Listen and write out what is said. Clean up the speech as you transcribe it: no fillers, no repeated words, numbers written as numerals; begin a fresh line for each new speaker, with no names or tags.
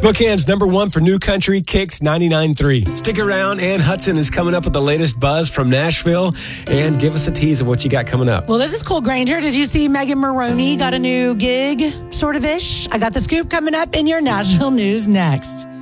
Spokane's number one for new country, Kicks 99.3. Stick around. Ann Hudson is coming up with the latest buzz from Nashville. And give us a tease of what you got coming up.
Well, this is cool, Granger. Did you see Megan Maroney got a new gig, sort of ish? I got the scoop coming up in your Nashville news next.